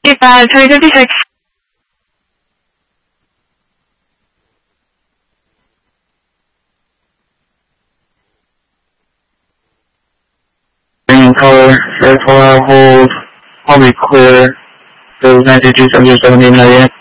2025, 2026. In color, therefore hold, all be clear, those 92, 77, 89.